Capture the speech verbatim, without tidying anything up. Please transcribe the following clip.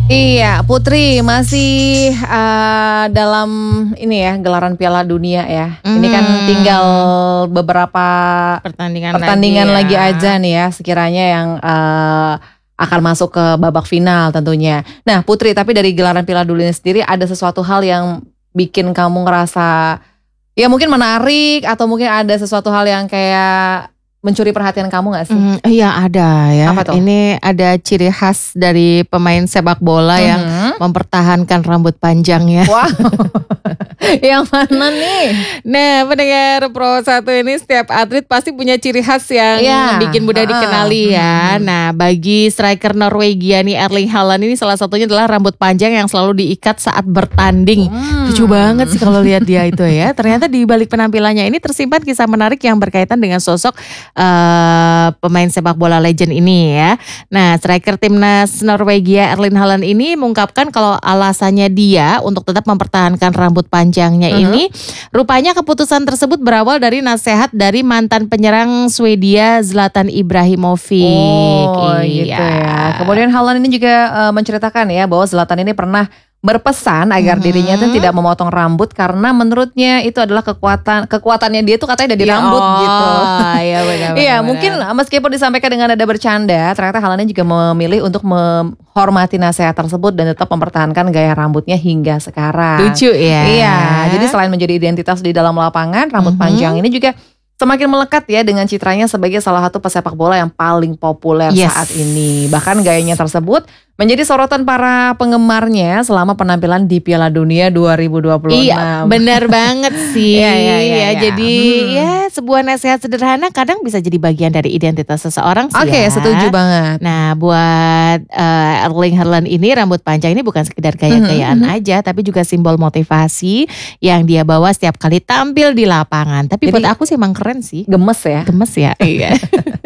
Iya, Putri masih uh, dalam ini ya gelaran Piala Dunia ya. Mm. Ini kan tinggal beberapa pertandingan, pertandingan lagi, lagi, ya. ya. aja nih ya, sekiranya yang uh, akan masuk ke babak final tentunya. Nah, Putri, tapi dari gelaran Piala Dunia sendiri ada sesuatu hal yang bikin kamu ngerasa ya mungkin menarik atau mungkin ada sesuatu hal yang kayak mencuri perhatian kamu gak sih? Mm, iya ada ya. Apa tuh? Ini ada ciri khas dari pemain sepak bola mm-hmm. yang mempertahankan rambut panjangnya. Wow. Yang mana nih? Nah, pendengar Pro satu ini setiap atlet pasti punya ciri khas yang yeah. bikin mudah dikenali ya. Hmm. Nah, bagi striker Norwegia nih Erling Haaland ini salah satunya adalah rambut panjang yang selalu diikat saat bertanding. Hmm. Lucu banget sih kalau lihat dia itu ya. Ternyata di balik penampilannya ini tersimpan kisah menarik yang berkaitan dengan sosok uh, pemain sepak bola legend ini ya. Nah, striker timnas Norwegia Erling Haaland ini mengungkapkan kalau alasannya dia untuk tetap mempertahankan rambut panjangnya uh-huh. ini rupanya keputusan tersebut berawal dari nasihat dari mantan penyerang Swedia Zlatan Ibrahimovic. Oh iya. Gitu ya. Kemudian Haaland ini juga uh, menceritakan ya bahwa Zlatan ini pernah berpesan agar mm-hmm. dirinya itu tidak memotong rambut karena menurutnya itu adalah kekuatan kekuatannya dia tuh katanya ada di ya, rambut oh, gitu. Iya benar. Iya mungkin meskipun disampaikan dengan nada bercanda, ternyata Haaland juga memilih untuk menghormati nasihat tersebut dan tetap mempertahankan gaya rambutnya hingga sekarang. Lucu ya. Iya, jadi selain menjadi identitas di dalam lapangan, rambut mm-hmm. panjang ini juga semakin melekat ya dengan citranya sebagai salah satu pesepak bola yang paling populer yes. saat ini. Bahkan gayanya tersebut menjadi sorotan para penggemarnya selama penampilan di Piala Dunia dua ribu dua puluh enam. Iya, benar banget sih. Iya, iya, iya, ya, iya. Jadi hmm. ya sebuah nasihat sederhana kadang bisa jadi bagian dari identitas seseorang sih. Oke, okay, ya. setuju banget. Nah, buat uh, Erling Haaland ini rambut panjang ini bukan sekedar gaya-gayaan mm-hmm. aja, tapi juga simbol motivasi yang dia bawa setiap kali tampil di lapangan. Tapi jadi, buat aku sih emang keren sih. Gemes ya. Gemes ya. Iya.